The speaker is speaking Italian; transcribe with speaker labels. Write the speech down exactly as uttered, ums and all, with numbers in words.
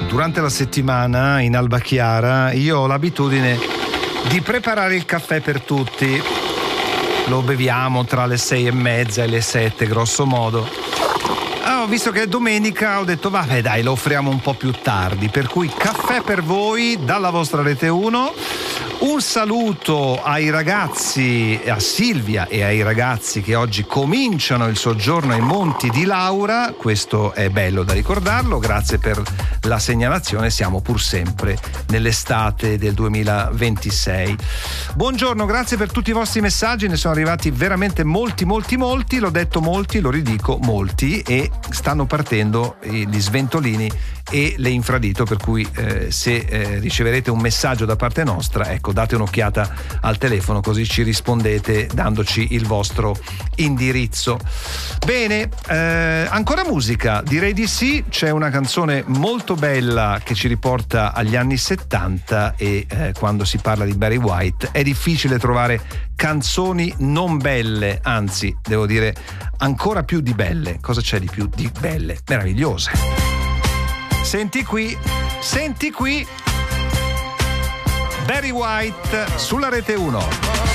Speaker 1: durante la settimana in Alba Chiara io ho l'abitudine di preparare il caffè per tutti. Lo beviamo tra le sei e mezza e le sette, grosso modo. Ah, ho visto che è domenica, ho detto vabbè dai, lo offriamo un po' più tardi, per cui caffè per voi dalla vostra Rete uno. Un saluto ai ragazzi, a Silvia e ai ragazzi che oggi cominciano il soggiorno ai Monti di Laura, questo è bello da ricordarlo, grazie per la segnalazione, siamo pur sempre nell'estate del duemilaventisei. Buongiorno, grazie per tutti i vostri messaggi, ne sono arrivati veramente molti molti molti, l'ho detto molti, lo ridico molti, e stanno partendo gli sventolini e le infradito, per cui eh, se eh, riceverete un messaggio da parte nostra, ecco, date un'occhiata al telefono così ci rispondete dandoci il vostro indirizzo. Bene, eh, ancora musica, direi di sì, c'è una canzone molto bella che ci riporta agli anni settanta e eh, quando si parla di Barry White è difficile trovare canzoni non belle, anzi devo dire ancora più di belle. Cosa c'è di più di belle? Meravigliose. Senti qui, senti qui Barry White sulla Rete uno.